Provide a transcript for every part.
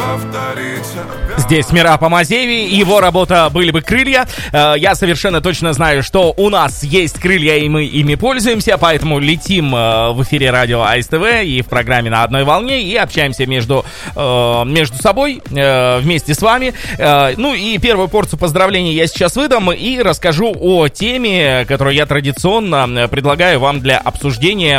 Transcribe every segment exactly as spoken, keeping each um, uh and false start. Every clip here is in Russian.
Здесь Мираб Амазеви, его работа «Были бы крылья». Я совершенно точно знаю, что у нас есть крылья, и мы ими пользуемся, поэтому летим в эфире радио АСТВ и в программе «На одной волне» и общаемся между, между собой, вместе с вами. Ну и первую порцию поздравлений я сейчас выдам и расскажу о теме, которую я традиционно предлагаю вам для обсуждения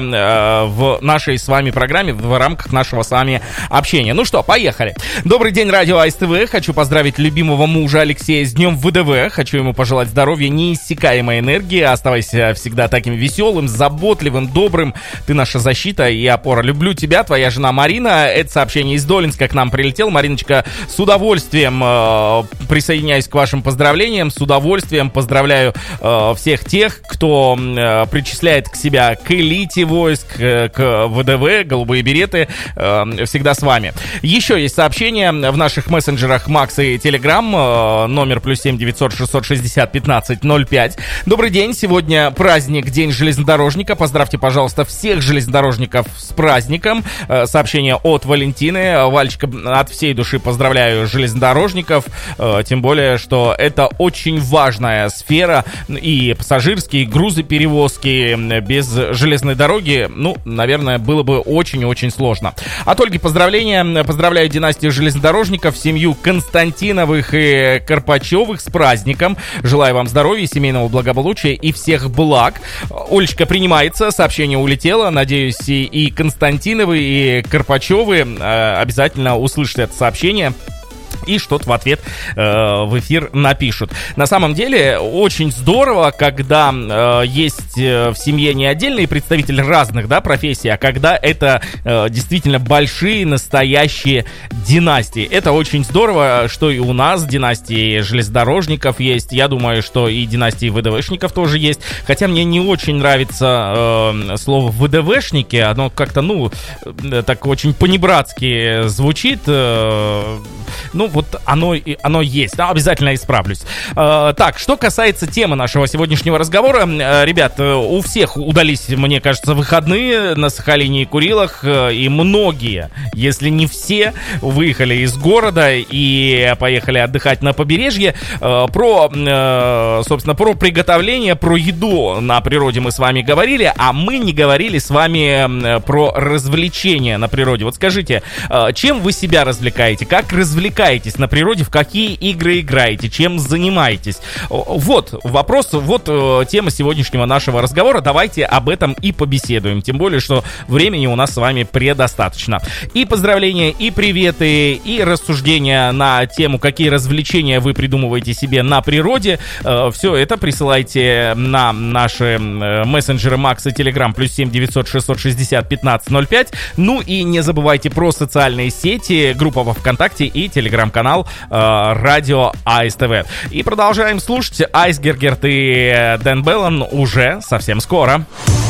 в нашей с вами программе, в рамках нашего с вами общения. Ну что, поехали. Добрый день, радио АСТВ. Хочу поздравить любимого мужа Алексея с днем ВДВ. Хочу ему пожелать здоровья, неиссякаемой энергии. Оставайся всегда таким веселым, заботливым, добрым. Ты наша защита и опора. Люблю тебя, твоя жена Марина. Это сообщение из Долинска к нам прилетело. Мариночка, с удовольствием э, присоединяюсь к вашим поздравлениям. С удовольствием поздравляю э, всех тех, кто э, причисляет к себя к элите войск, э, к ВДВ, голубые береты. Э, всегда с вами. Еще есть сообщение в наших мессенджерах Макс и Телеграм, номер плюс семь девятьсот шестьсот шестьдесят пятнадцать ноль пять. Добрый день, сегодня праздник, День железнодорожника. Поздравьте, пожалуйста, всех железнодорожников с праздником. Сообщение от Валентины. Вальчика, от всей души поздравляю железнодорожников, тем более, что это очень важная сфера, и пассажирские, и грузоперевозки. Без железной дороги, ну, наверное, было бы очень-очень сложно. От Ольги поздравления. Поздравляю династию железнодорожников, семью Константиновых и Карпачевых с праздником. Желаю вам здоровья, семейного благополучия и всех благ. Олечка принимается, сообщение улетело. Надеюсь, и Константиновы, и Карпачевы э, обязательно услышат это сообщение и что-то в ответ э, в эфир напишут. На самом деле, очень здорово, когда э, есть э, в семье не отдельные представители разных, да, профессий, а когда это э, действительно большие, настоящие династии. Это очень здорово, что и у нас династии железнодорожников есть. Я думаю, что и династии ВДВшников тоже есть. Хотя мне не очень нравится э, слово ВДВшники. Оно как-то, ну, так очень по-небратски звучит. Э, ну, вот оно, оно есть, да, обязательно исправлюсь. э, Так, что касается темы нашего сегодняшнего разговора, э, ребят, у всех удались, мне кажется, выходные на Сахалине и Курилах, э, и многие, если не все, выехали из города и поехали отдыхать на побережье. э, Про, э, собственно, про приготовление, про еду на природе мы с вами говорили, а мы не говорили с вами про развлечения на природе. Вот скажите, э, чем вы себя развлекаете, как развлекаетесь на природе, в какие игры играете, чем занимаетесь? Вот вопрос, вот э, тема сегодняшнего нашего разговора. Давайте об этом и побеседуем. Тем более, что времени у нас с вами предостаточно. И поздравления, и приветы, и рассуждения на тему, какие развлечения вы придумываете себе на природе. Э, все это присылайте на наши э, мессенджеры Макс и Телеграм плюс семь девятьсот шестьсот шестьдесят пятнадцать ноль пять. Ну и не забывайте про социальные сети, группа во ВКонтакте и Телеграм канал э, радио АСТВ. И продолжаем слушать Айсгергерт и Дэн Беллан уже совсем скоро.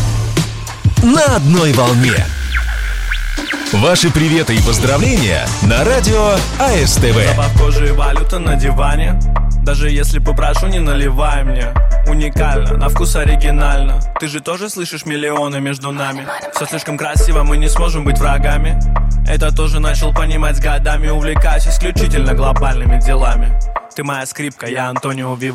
На одной волне. Ваши приветы и поздравления на радио АСТВ. Запах кожи и валюта на диване. Даже если попрошу, не наливай мне. Уникально, на вкус оригинально. Ты же тоже слышишь миллионы между нами. Все слишком красиво, мы не сможем быть врагами. Это тоже начал понимать с годами. Увлекаюсь исключительно глобальными делами. Ты моя скрипка, я Антонио Вивальди.